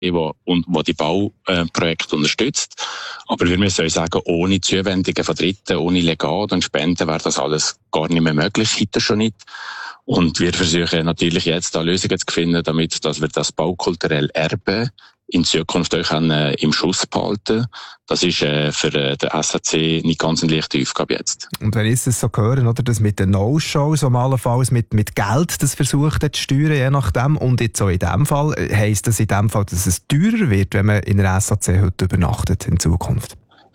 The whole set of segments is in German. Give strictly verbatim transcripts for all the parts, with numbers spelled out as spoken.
die, die die Bauprojekte unterstützt. Aber wir müssen euch sagen, ohne Zuwendungen von Dritten, ohne Legate und Spenden wäre das alles gar nicht mehr möglich, heute schon nicht. Und wir versuchen natürlich jetzt da Lösungen zu finden, damit dass wir das baukulturelle Erbe in Zukunft auch äh, im Schuss behalten. Das ist äh, für äh, den S A C nicht ganz eine leichte Aufgabe jetzt. Und wenn ich es so höre, oder, dass mit den No-Shows normalerweise mit, mit Geld das versucht zu steuern, je nachdem, und jetzt auch in diesem Fall, heisst das in dem Fall, dass es teurer wird, wenn man in der S A C heute übernachtet in Zukunft?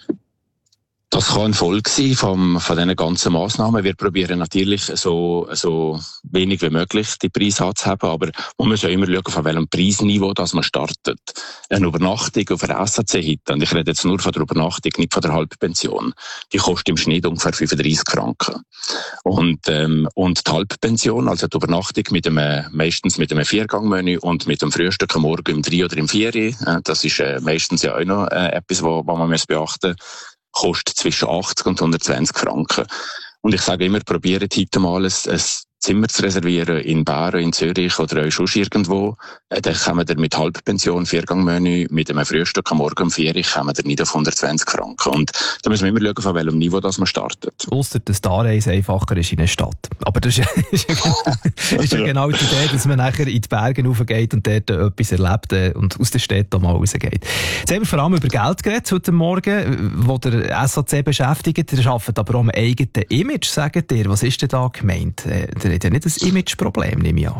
Das kann ein Folge sein von, von diesen ganzen Massnahmen. Wir probieren natürlich so, so wenig wie möglich die Preise anzuheben, aber man muss ja immer schauen, von welchem Preisniveau das man startet. Eine Übernachtung auf einer S A C heute, und ich rede jetzt nur von der Übernachtung, nicht von der Halbpension, die kostet im Schnitt ungefähr fünfunddreissig Franken. Und, ähm, und die Halbpension, also die Übernachtung mit einem, meistens mit einem Viergangmenü und mit dem Frühstück am Morgen im drei oder im vier, äh, das ist äh, meistens ja auch noch äh, etwas, was man muss beachten muss, kostet zwischen achtzig und hundertzwanzig Franken. Und ich sage immer, probiert heute mal ein, ein Zimmer zu reservieren in Bären, in Zürich oder auch sonst irgendwo. Äh, dann kommen wir mit Halbpension, Viergangmenü, mit einem Frühstück am Morgen um vier, kommen wir nicht auf hundertzwanzig Franken. Und da müssen wir immer schauen, von welchem Niveau das man startet. Ausser, dass die Anreise einfacher ist in eine Stadt. Aber das ist, ist, ja, ist ja genau die Idee, dass man nachher in die Berge raufgeht und dort etwas erlebt äh, und aus der Stadt mal rausgeht. Jetzt haben wir vor allem über Geld geredet heute Morgen, wo der S A C beschäftigt. Ihr arbeitet aber auch am eigenen Image, sagt ihr. Was ist denn da gemeint? Äh, der hat ja nicht ein Imageproblem, nehme ich an.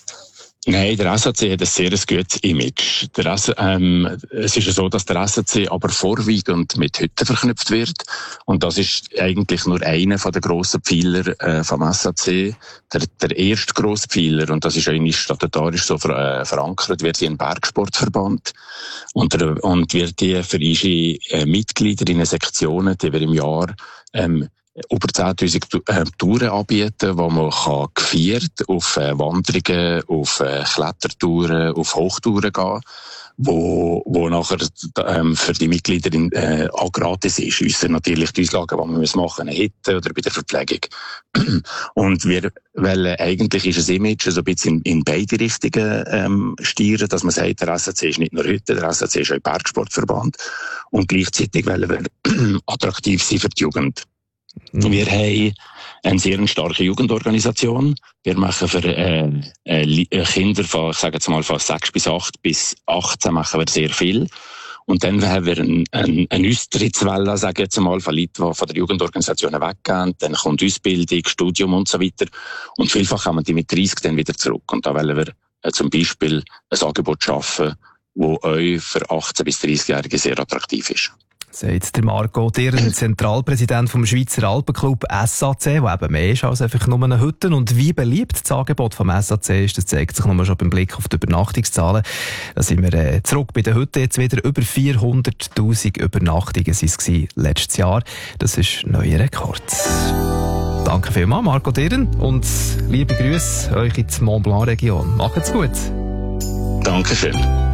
Nein, der S A C hat ein sehr gutes Image. Der S- ähm, es ist ja so, dass der S A C aber vorwiegend mit Hütten verknüpft wird. Und das ist eigentlich nur einer der grossen Pfeiler äh, vom S A C. Der, der erste grosse Pfeiler, und das ist eigentlich statutarisch so ver, äh, verankert, wird hier ein Bergsportverband. Und, der, und wird die für unsere äh, Mitglieder in Sektionen, die wir im Jahr ähm, über zehntausend äh, Touren anbieten, wo man kann geführt auf äh, Wanderungen, auf äh, Klettertouren, auf Hochtouren gehen, wo, wo nachher ähm, für die Mitglieder in, äh, auch gratis ist. Ausser natürlich die Auslagen, die man machen muss, eine Hütte oder bei der Verpflegung. Und wir wollen, eigentlich ist ein Image so ein bisschen in, in beide Richtungen ähm, steuern, dass man sagt, der S A C ist nicht nur Hütte, der S A C ist auch ein Bergsportverband. Und gleichzeitig wollen wir attraktiv sein für die Jugend. Mhm. Wir haben eine sehr starke Jugendorganisation. Wir machen für äh, äh, Kinder von, ich sage jetzt mal, von sechs bis acht bis achtzehn machen wir sehr viel. Und dann haben wir eine ein, ein Austrittswelle, sage ich jetzt mal, von Leuten, die von der Jugendorganisation weggehen. Dann kommt Ausbildung, Studium und so weiter. Und vielfach kommen die mit dreißig dann wieder zurück. Und da wollen wir äh, zum Beispiel ein Angebot schaffen, das euch für achtzehn bis dreißig-Jährige sehr attraktiv ist. Sagt der Marco Dirren, Zentralpräsident vom Schweizer Alpenclub S A C, der eben mehr ist als einfach nur eine Hütte. Und wie beliebt das Angebot vom S A C ist, das zeigt sich nochmal schon beim Blick auf die Übernachtungszahlen. Da sind wir äh, zurück bei der Hütte jetzt wieder. Über vierhunderttausend Übernachtungen waren es letztes Jahr. Das ist ein neuer Rekord. Danke vielmals, Marco Dirren. Und liebe Grüße euch in die Mont Blanc Region. Macht's gut. Dankeschön.